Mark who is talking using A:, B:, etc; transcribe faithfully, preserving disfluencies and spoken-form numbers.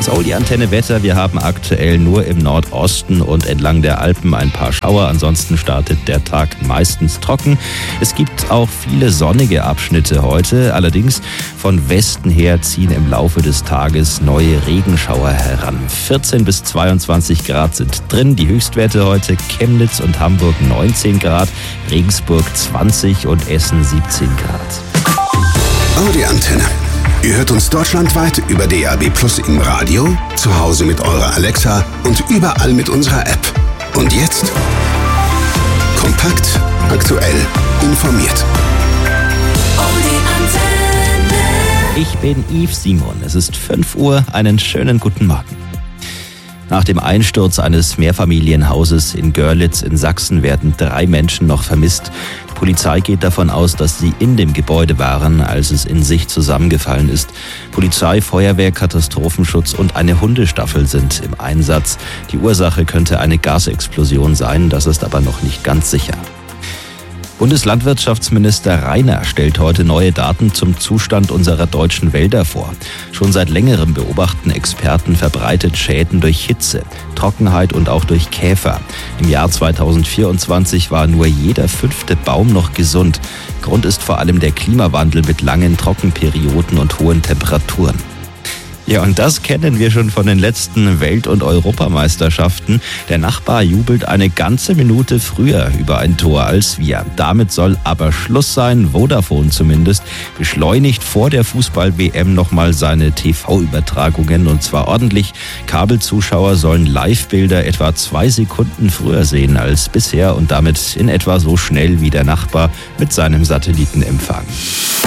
A: So, die Antenne Wetter. Wir haben aktuell nur im Nordosten und entlang der Alpen ein paar Schauer. Ansonsten startet der Tag meistens trocken. Es gibt auch viele sonnige Abschnitte heute. Allerdings von Westen her ziehen im Laufe des Tages neue Regenschauer heran. vierzehn bis zweiundzwanzig Grad sind drin. Die Höchstwerte heute: Chemnitz und Hamburg neunzehn Grad, Regensburg zwanzig und Essen siebzehn Grad.
B: Oh, die Antenne. Ihr hört uns deutschlandweit über D A B Plus im Radio, zu Hause mit eurer Alexa und überall mit unserer App. Und jetzt kompakt, aktuell, informiert.
A: Ich bin Yves Simon. Es ist fünf Uhr. Einen schönen guten Morgen. Nach dem Einsturz eines Mehrfamilienhauses in Görlitz in Sachsen werden drei Menschen noch vermisst. Die Polizei geht davon aus, dass sie in dem Gebäude waren, als es in sich zusammengefallen ist. Polizei, Feuerwehr, Katastrophenschutz und eine Hundestaffel sind im Einsatz. Die Ursache könnte eine Gasexplosion sein, das ist aber noch nicht ganz sicher. Bundeslandwirtschaftsminister Reiner stellt heute neue Daten zum Zustand unserer deutschen Wälder vor. Schon seit längerem beobachten Experten verbreitet Schäden durch Hitze, Trockenheit und auch durch Käfer. Im Jahr zweitausendvierundzwanzig war nur jeder fünfte Baum noch gesund. Grund ist vor allem der Klimawandel mit langen Trockenperioden und hohen Temperaturen. Ja, und das kennen wir schon von den letzten Welt- und Europameisterschaften. Der Nachbar jubelt eine ganze Minute früher über ein Tor als wir. Damit soll aber Schluss sein. Vodafone zumindest beschleunigt vor der Fußball-W M nochmal seine T V-Übertragungen, und zwar ordentlich. Kabelzuschauer sollen Live-Bilder etwa zwei Sekunden früher sehen als bisher und damit in etwa so schnell wie der Nachbar mit seinem Satellitenempfang.